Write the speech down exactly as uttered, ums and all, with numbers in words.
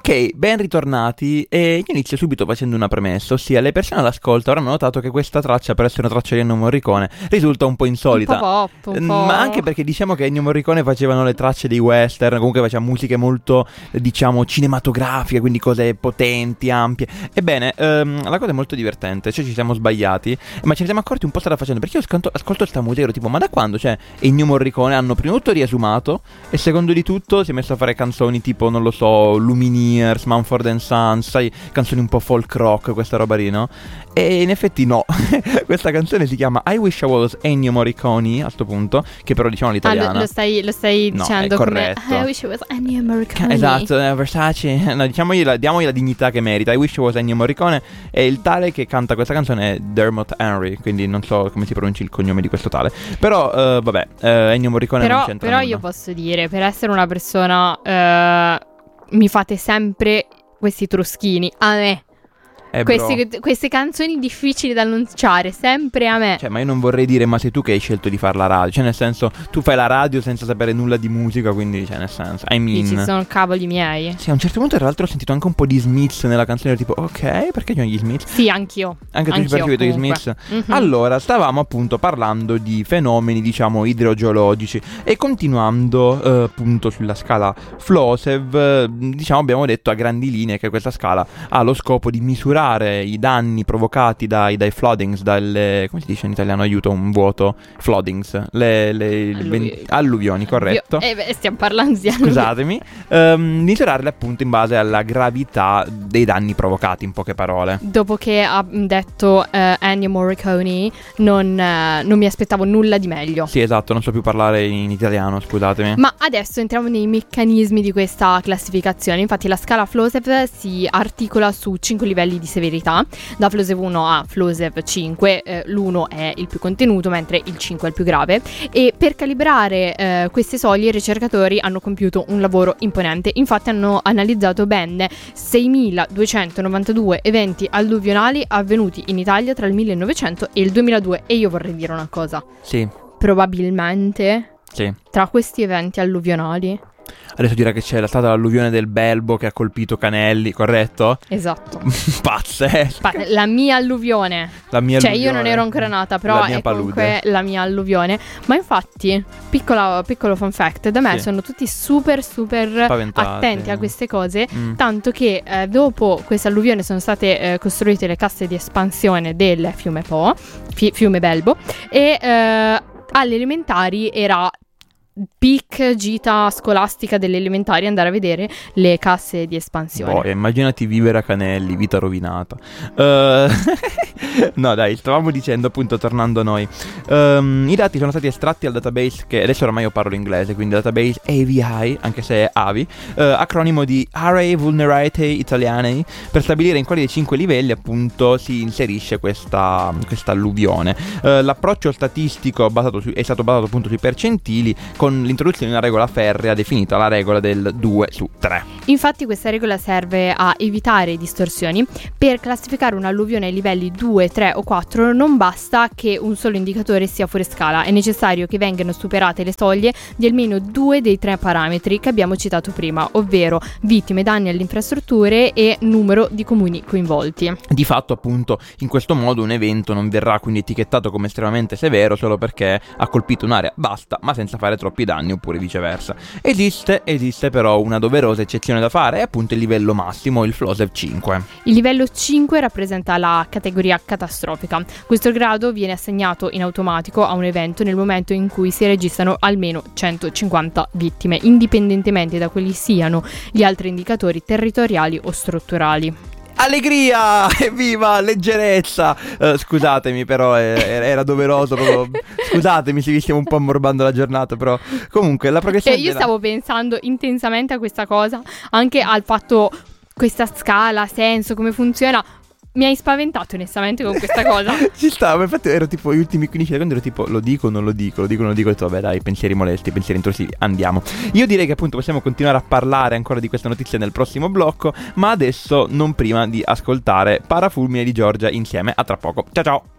Ok, ben ritornati, e io inizio subito facendo una premessa, ossia le persone all'ascolto avranno notato che questa traccia, per essere una traccia di Ennio Morricone, risulta un po' insolita. Un po' pop, un po'. Ma anche perché diciamo che Ennio Morricone facevano le tracce dei western, comunque faceva musiche molto, diciamo, cinematografiche, quindi cose potenti, ampie. Ebbene, ehm, la cosa è molto divertente, cioè ci siamo sbagliati, ma ci siamo accorti un po' strada facendo, perché io ascolto, ascolto sta musica, ero tipo, ma da quando, cioè, Ennio Morricone hanno prima di tutto riesumato, e secondo di tutto si è messo a fare canzoni tipo, non lo so, Lumineers, Mumford and Sons, sai, canzoni un po' folk rock, questa roba lì, no? E in effetti no, questa canzone si chiama I Wish I Was Ennio Morricone, a sto punto, che però diciamo l'italiana. Ah, lo, lo stai, lo stai no, dicendo è come corretto. I Wish I Was Ennio Morricone. Esatto, eh, Versace, no, diciamogli la, diamogli la dignità che merita. I Wish I Was Ennio Morricone, e il tale che canta questa canzone è Dermot Henry, quindi non so come si pronunci il cognome di questo tale. Però, uh, vabbè, uh, Ennio Morricone però, non c'entra Però nulla. io posso dire, per essere una persona, uh, mi fate sempre questi truschini, a me. Eh, Queste, queste canzoni difficili da annunciare, sempre a me. Cioè, ma io non vorrei dire, ma sei tu che hai scelto di fare la radio. Cioè, nel senso, tu fai la radio senza sapere nulla di musica, quindi, cioè, nel senso, I mean. Dici, sono cavoli miei. Sì, a un certo punto, tra l'altro, ho sentito anche un po' di Smiths nella canzone, ero tipo, ok, perché ci sono gli Smiths? Sì, anch'io. Anche tu ci Anch'io, percepi gli comunque. Smiths? Mm-hmm. Allora, stavamo appunto parlando di fenomeni, diciamo, idrogeologici, e continuando eh, appunto sulla scala Flosev, eh, diciamo, abbiamo detto a grandi linee che questa scala ha lo scopo di misurare i danni provocati dai, dai floodings, dalle, come si dice in italiano, aiuto, un vuoto, floodings, le, le Alluvi- ven- alluvioni, corretto. Eh beh, stiamo parlando di alluvioni. Scusatemi, ehm, misurarle appunto in base alla gravità dei danni provocati, in poche parole. Dopo che ha detto eh, Ennio Morricone, non, eh, non mi aspettavo nulla di meglio. Sì, esatto, non so più parlare in italiano, scusatemi. Ma adesso entriamo nei meccanismi di questa classificazione. Infatti la scala Flosev si articola su cinque livelli di severità, da Flosev uno a Flosev cinque, eh, l'uno è il più contenuto mentre il cinque è il più grave, e per calibrare eh, queste soglie i ricercatori hanno compiuto un lavoro imponente. Infatti hanno analizzato ben seimiladuecentonovantadue eventi alluvionali avvenuti in Italia tra il millenovecento e il duemiladue, e io vorrei dire una cosa. Sì. Probabilmente Sì. tra questi eventi alluvionali, Adesso dirà che c'è stata l'alluvione del Belbo che ha colpito Canelli, corretto? esatto, Pazzesco. Pa- la mia alluvione. La mia Cioè alluvione. io non ero ancora nata, però La mia è comunque palude. la mia alluvione. Ma infatti, piccola, piccolo fun fact, da me Sì. sono tutti super super Spaventati. attenti a queste cose. Mm. Tanto che eh, dopo questa alluvione sono state eh, costruite le casse di espansione del fiume Po, fi- fiume Belbo, e eh, alle elementari era peak gita scolastica delle elementari andare a vedere le casse di espansione. Boh, immaginati vivere a Canelli, vita rovinata. Uh, no dai, stavamo dicendo appunto, tornando a noi, um, i dati sono stati estratti dal database che adesso ormai io parlo inglese, quindi database A V I, anche se è A V I, uh, acronimo di Aree Vulnerability Italiane, per stabilire in quali dei cinque livelli appunto si inserisce questa, questa alluvione. Uh, l'approccio statistico basato su, è stato basato appunto sui percentili, con l'introduzione di una regola ferrea definita la regola del due su tre. Infatti questa regola serve a evitare distorsioni. Per classificare un'alluvione ai livelli due, tre o quattro non basta che un solo indicatore sia fuori scala, è necessario che vengano superate le soglie di almeno due dei tre parametri che abbiamo citato prima, ovvero vittime, danni alle infrastrutture e numero di comuni coinvolti. Di fatto appunto in questo modo un evento non verrà quindi etichettato come estremamente severo solo perché ha colpito un'area vasta ma senza fare troppi danni, oppure viceversa. Esiste, esiste però una doverosa eccezione da fare, è appunto il livello massimo, il Flosev cinque. Il livello cinque rappresenta la categoria catastrofica. Questo grado viene assegnato in automatico a un evento nel momento in cui si registrano almeno centocinquanta vittime, indipendentemente da quali siano gli altri indicatori territoriali o strutturali. Allegria! Evviva! Leggerezza! Uh, scusatemi, però eh, era doveroso proprio. Scusatemi se vi stiamo un po' ammorbando la giornata, però comunque la progressione Cioè, io della... stavo pensando intensamente a questa cosa, anche al fatto, questa scala, senso, come funziona. Mi hai spaventato onestamente con questa cosa. Ci stava, infatti ero tipo gli ultimi quindici secondi, ero tipo lo dico, non lo dico, lo dico, non lo dico, e ho detto vabbè dai, pensieri molesti, pensieri intrusivi, andiamo. Io direi che appunto possiamo continuare a parlare ancora di questa notizia nel prossimo blocco, ma adesso non prima di ascoltare Parafulmine di Giorgia insieme. A tra poco, ciao ciao.